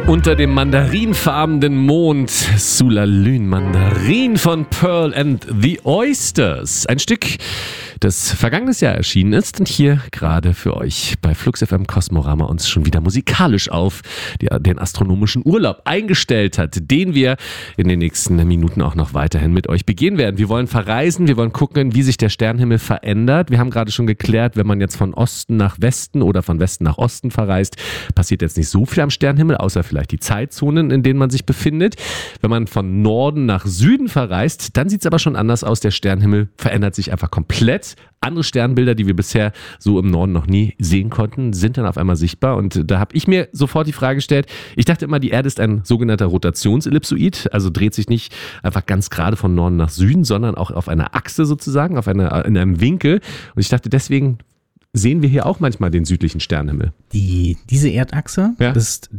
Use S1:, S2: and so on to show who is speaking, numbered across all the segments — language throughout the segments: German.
S1: Unter dem mandarinfarbenen Mond, Sulalün Mandarin von Pearl and the Oysters. Ein Stück, das vergangenes Jahr erschienen ist und hier gerade für euch bei Flux FM Kosmorama uns schon wieder musikalisch auf den astronomischen Urlaub eingestellt hat, den wir in den nächsten Minuten auch noch weiterhin mit euch begehen werden. Wir wollen verreisen, wir wollen gucken, wie sich der Sternenhimmel verändert. Wir haben gerade schon geklärt, wenn man jetzt von Osten nach Westen oder von Westen nach Osten verreist, passiert jetzt nicht so viel am Sternenhimmel, außer vielleicht die Zeitzonen, in denen man sich befindet. Wenn man von Norden nach Süden verreist, dann sieht es aber schon anders aus. Der Sternenhimmel verändert sich einfach komplett. Andere Sternbilder, die wir bisher so im Norden noch nie sehen konnten, sind dann auf einmal sichtbar. Und da habe ich mir sofort die Frage gestellt, ich dachte immer, die Erde ist ein sogenannter Rotationsellipsoid, also dreht sich nicht einfach ganz gerade von Norden nach Süden, sondern auch auf einer Achse sozusagen, in einem Winkel. Und ich dachte, deswegen sehen wir hier auch manchmal den südlichen Sternenhimmel.
S2: Diese Erdachse ist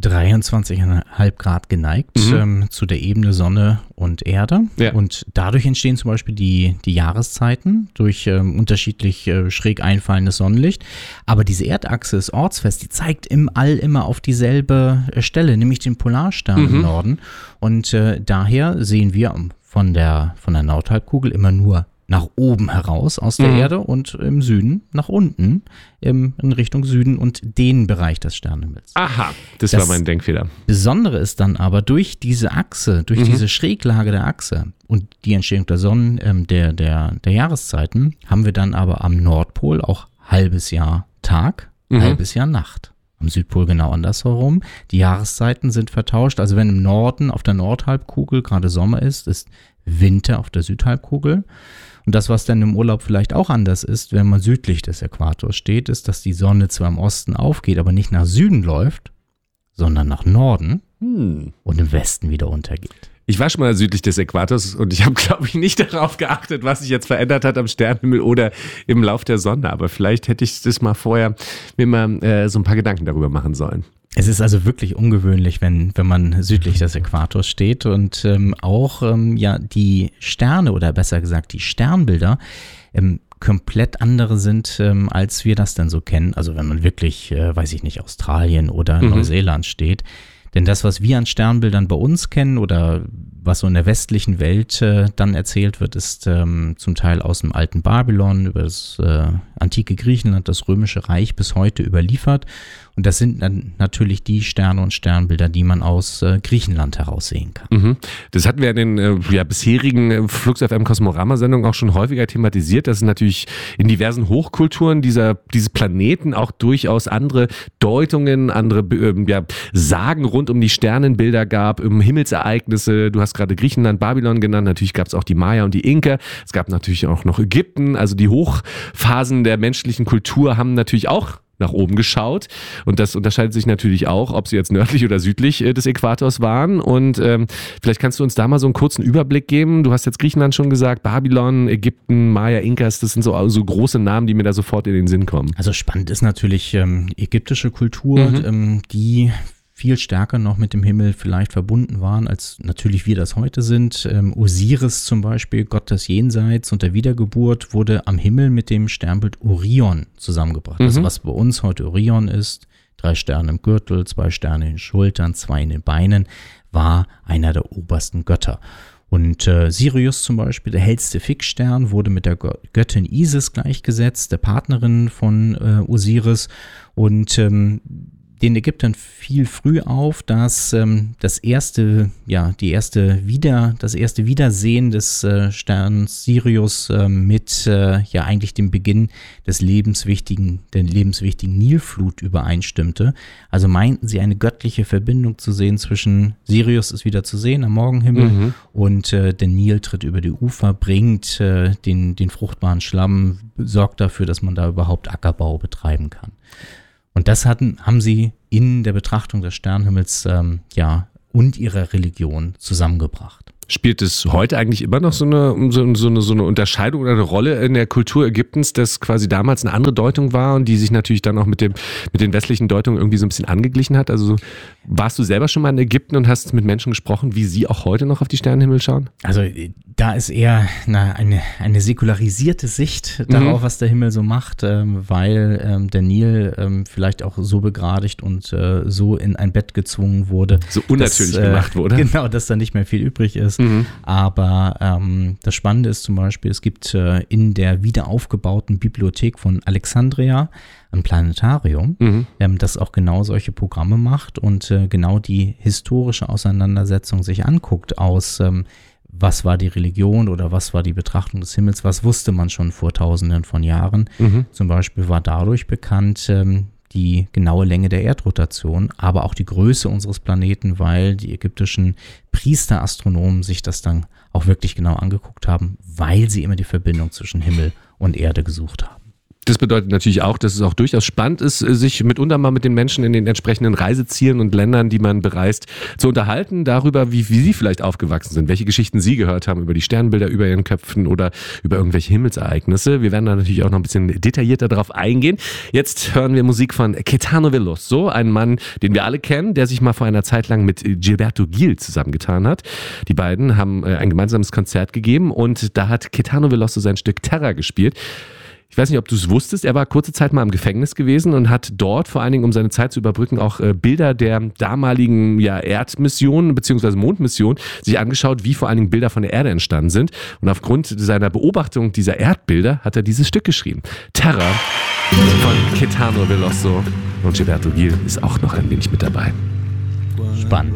S2: 23,5 Grad geneigt zu der Ebene Sonne und Erde. Ja. Und dadurch entstehen zum Beispiel die Jahreszeiten durch unterschiedlich schräg einfallendes Sonnenlicht. Aber diese Erdachse ist ortsfest, die zeigt im All immer auf dieselbe Stelle, nämlich den Polarstern im Norden. Und daher sehen wir von der Nordhalbkugel immer nur nach oben heraus aus der Erde und im Süden nach unten in Richtung Süden und den Bereich des Sternenhimmels.
S1: Aha, das war mein Denkfehler.
S2: Besondere ist dann aber durch diese Achse, durch diese Schräglage der Achse und die Entstehung der Sonnen, der Jahreszeiten, haben wir dann aber am Nordpol auch halbes Jahr Tag, halbes Jahr Nacht. Am Südpol genau andersherum. Die Jahreszeiten sind vertauscht. Also wenn im Norden auf der Nordhalbkugel gerade Sommer ist Winter auf der Südhalbkugel. Und das, was dann im Urlaub vielleicht auch anders ist, wenn man südlich des Äquators steht, ist, dass die Sonne zwar im Osten aufgeht, aber nicht nach Süden läuft, sondern nach Norden und im Westen wieder untergeht.
S1: Ich war schon mal südlich des Äquators und ich habe, glaube ich, nicht darauf geachtet, was sich jetzt verändert hat am Sternenhimmel oder im Lauf der Sonne. Aber vielleicht hätte ich das mal vorher mir mal so ein paar Gedanken darüber machen sollen.
S2: Es ist also wirklich ungewöhnlich, wenn man südlich des Äquators steht und auch die Sterne oder besser gesagt die Sternbilder komplett andere sind, als wir das dann so kennen. Also wenn man wirklich, Australien oder Neuseeland steht. Denn das, was wir an Sternbildern bei uns kennen oder was so in der westlichen Welt dann erzählt wird, ist zum Teil aus dem alten Babylon, über das antike Griechenland, das Römische Reich bis heute überliefert. Und das sind dann natürlich die Sterne und Sternbilder, die man aus Griechenland heraus sehen kann.
S1: Das hatten wir in den bisherigen Flux FM Kosmorama-Sendungen auch schon häufiger thematisiert, dass es natürlich in diversen Hochkulturen dieses Planeten auch durchaus andere Deutungen, andere Sagen rund um die Sternenbilder gab, Himmelsereignisse. Du hast gerade Griechenland, Babylon genannt. Natürlich gab es auch die Maya und die Inka. Es gab natürlich auch noch Ägypten. Also die Hochphasen der menschlichen Kultur haben natürlich auch nach oben geschaut und das unterscheidet sich natürlich auch, ob sie jetzt nördlich oder südlich des Äquators waren und vielleicht kannst du uns da mal so einen kurzen Überblick geben. Du hast jetzt Griechenland schon gesagt, Babylon, Ägypten, Maya, Inkas, das sind so große Namen, die mir da sofort in den Sinn kommen.
S2: Also spannend ist natürlich ägyptische Kultur, die viel stärker noch mit dem Himmel vielleicht verbunden waren, als natürlich wir das heute sind. Osiris zum Beispiel, Gott des Jenseits und der Wiedergeburt, wurde am Himmel mit dem Sternbild Orion zusammengebracht. Also was bei uns heute Orion ist, 3 Sterne im Gürtel, 2 Sterne in den Schultern, 2 in den Beinen, war einer der obersten Götter. Und Sirius zum Beispiel, der hellste Fixstern, wurde mit der Göttin Isis gleichgesetzt, der Partnerin von Osiris. Und den Ägyptern fiel früh auf, dass das erste Wiedersehen des Sterns Sirius mit eigentlich dem Beginn der lebenswichtigen Nilflut übereinstimmte. Also meinten sie eine göttliche Verbindung zu sehen zwischen Sirius ist wieder zu sehen am Morgenhimmel und der Nil tritt über die Ufer, bringt den fruchtbaren Schlamm, sorgt dafür, dass man da überhaupt Ackerbau betreiben kann. Und das haben sie in der Betrachtung des Sternenhimmels und ihrer Religion zusammengebracht.
S1: Spielt es heute eigentlich immer noch so eine Unterscheidung oder eine Rolle in der Kultur Ägyptens, dass quasi damals eine andere Deutung war und die sich natürlich dann auch mit den westlichen Deutungen irgendwie so ein bisschen angeglichen hat? Also warst du selber schon mal in Ägypten und hast mit Menschen gesprochen, wie sie auch heute noch auf die Sternenhimmel schauen?
S2: Also da ist eher eine säkularisierte Sicht darauf, was der Himmel so macht, weil der Nil vielleicht auch so begradigt und so in ein Bett gezwungen wurde.
S1: So unnatürlich gemacht wurde.
S2: Genau, dass da nicht mehr viel übrig ist. Aber das Spannende ist zum Beispiel, es gibt in der wiederaufgebauten Bibliothek von Alexandria ein Planetarium, das auch genau solche Programme macht und genau die historische Auseinandersetzung sich anguckt aus was war die Religion oder was war die Betrachtung des Himmels, was wusste man schon vor Tausenden von Jahren. Zum Beispiel war dadurch bekannt die genaue Länge der Erdrotation, aber auch die Größe unseres Planeten, weil die ägyptischen Priesterastronomen sich das dann auch wirklich genau angeguckt haben, weil sie immer die Verbindung zwischen Himmel und Erde gesucht haben.
S1: Das bedeutet natürlich auch, dass es auch durchaus spannend ist, sich mitunter mal mit den Menschen in den entsprechenden Reisezielen und Ländern, die man bereist, zu unterhalten, darüber, wie sie vielleicht aufgewachsen sind, welche Geschichten sie gehört haben über die Sternbilder über ihren Köpfen oder über irgendwelche Himmelsereignisse. Wir werden da natürlich auch noch ein bisschen detaillierter drauf eingehen. Jetzt hören wir Musik von Caetano Veloso, ein Mann, den wir alle kennen, der sich mal vor einer Zeit lang mit Gilberto Gil zusammengetan hat. Die beiden haben ein gemeinsames Konzert gegeben und da hat Caetano Veloso sein Stück Terra gespielt. Ich weiß nicht, ob du es wusstest, er war kurze Zeit mal im Gefängnis gewesen und hat dort vor allen Dingen, um seine Zeit zu überbrücken, auch Bilder der damaligen Erdmission bzw. Mondmission sich angeschaut, wie vor allen Dingen Bilder von der Erde entstanden sind. Und aufgrund seiner Beobachtung dieser Erdbilder hat er dieses Stück geschrieben. Terra von Caetano Veloso und Gilberto Gil ist auch noch ein wenig mit dabei.
S2: Spannend.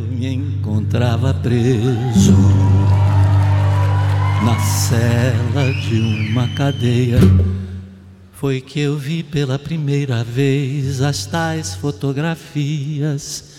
S3: Na cela de uma cadeia, foi que eu vi pela primeira vez as tais fotografias